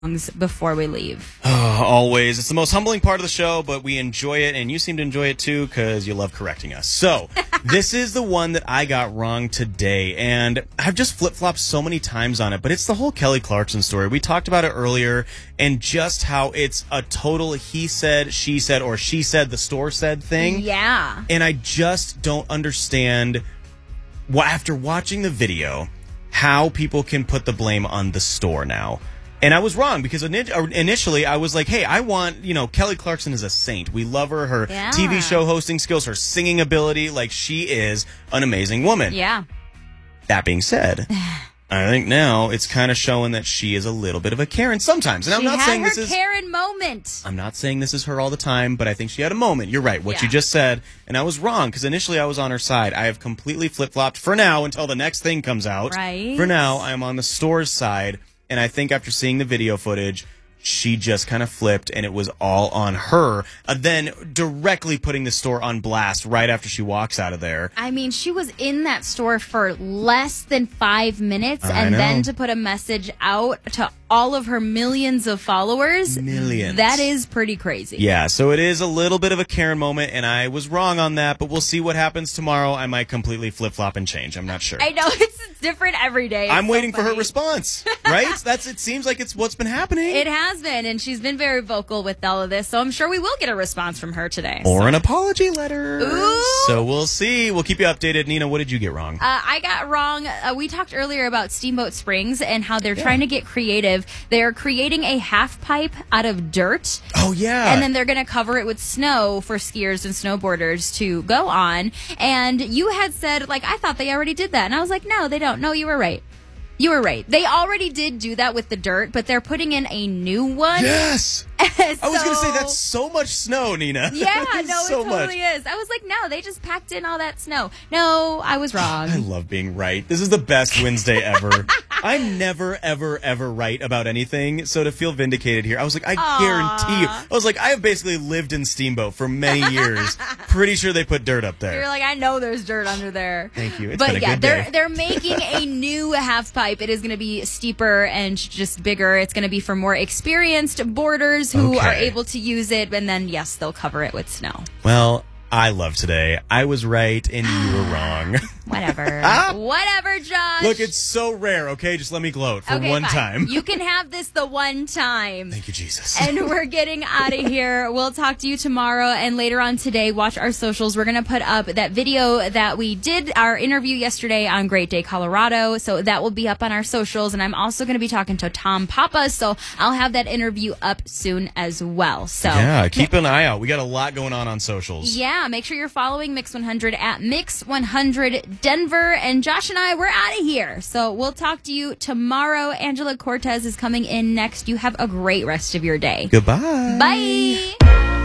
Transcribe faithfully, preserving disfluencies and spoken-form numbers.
before we leave. Oh, always. It's the most humbling part of the show, but we enjoy it, and you seem to enjoy it too because you love correcting us. So, this is the one that I got wrong today, and I've just flip-flopped so many times on it, but it's the whole Kelly Clarkson story. We talked about it earlier, and just how it's a total he said, she said, or she said, the store said thing. Yeah. And I just don't understand, well, after watching the video, how people can put the blame on the store now. And I was wrong because initially I was like, hey, I want, you know, Kelly Clarkson is a saint. We love her, her yeah. T V show hosting skills, her singing ability. Like, she is an amazing woman. Yeah. That being said, I think now it's kind of showing that she is a little bit of a Karen sometimes. And she I'm not had saying her this is Karen moment. I'm not saying this is her all the time, but I think she had a moment. You're right, what yeah. you just said. And I was wrong because initially I was on her side. I have completely flip-flopped for now until the next thing comes out. Right. For now, I am on the store's side. And I think after seeing the video footage, she just kind of flipped, and it was all on her. Uh, then directly putting the store on blast right after she walks out of there. I mean, she was in that store for less than five minutes, I and know. then to put a message out to all of her millions of followers. Millions. That is pretty crazy. Yeah, so it is a little bit of a Karen moment, and I was wrong on that, but we'll see what happens tomorrow. I might completely flip-flop and change. I'm not sure. I know, it's different every day. It's I'm so waiting funny. for her response, right? That's. It seems like it's what's been happening. It has been, and she's been very vocal with all of this, so I'm sure we will get a response from her today. Or so. an apology letter. Ooh. So we'll see. We'll keep you updated. Nina, what did you get wrong? Uh, I got wrong. Uh, we talked earlier about Steamboat Springs and how they're Yeah. trying to get creative. They're creating a half pipe out of dirt. Oh, yeah. And then they're going to cover it with snow for skiers and snowboarders to go on. And you had said, like, I thought they already did that. And I was like, no, they don't. No, you were right. You were right. They already did do that with the dirt, but they're putting in a new one. Yes. so, I was going to say, that's so much snow, Nina. Yeah, no, so it totally much. is. I was like, no, they just packed in all that snow. No, I was wrong. I love being right. This is the best Wednesday ever. I'm never, ever, ever right about anything, so to feel vindicated here, I was like, I Aww. guarantee you. I was like, I have basically lived in Steamboat for many years. Pretty sure they put dirt up there. You're like, I know there's dirt under there. Thank you. It's but been a yeah, good they're day. they're making a new half pipe. It is going to be steeper and just bigger. It's going to be for more experienced boarders who Okay. are able to use it, and then yes, they'll cover it with snow. Well, I love today. I was right and you were wrong. Whatever. Ah! Whatever, Josh. Look, it's so rare, okay? Just let me gloat for okay, one fine. time. You can have this the one time. Thank you, Jesus. And we're getting out of here. We'll talk to you tomorrow, and later on today, watch our socials. We're going to put up that video that we did, our interview yesterday on Great Day, Colorado. So that will be up on our socials, and I'm also going to be talking to Tom Papa, so I'll have that interview up soon as well. So yeah, keep an eye out. We got a lot going on on socials. Yeah, make sure you're following Mix one hundred at Mix one hundred Denver. And Josh and I, we're out of here. So we'll talk to you tomorrow. Angela Cortez is coming in next. You have a great rest of your day. Goodbye. Bye.